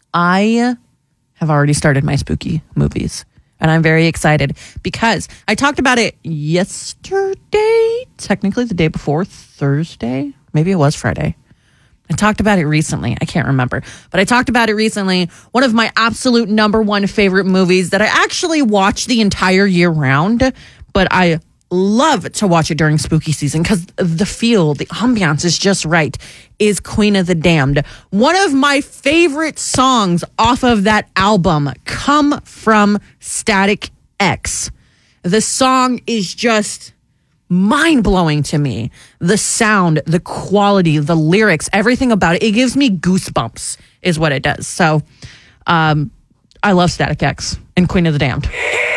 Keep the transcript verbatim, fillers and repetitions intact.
I have already started my spooky movies, and I'm very excited because I talked about it yesterday, technically the day before Thursday. Maybe it was Friday. I talked about it recently. I can't remember, but I talked about it recently. One of my absolute number one favorite movies that I actually watch the entire year round, but I love to watch it during spooky season because the feel, the ambiance is just right, is Queen of the Damned. One of my favorite songs off of that album come from Static X. The song is just mind-blowing to me. The sound, the quality, the lyrics, everything about it. It gives me goosebumps is what it does. So um, I love Static X and Queen of the Damned.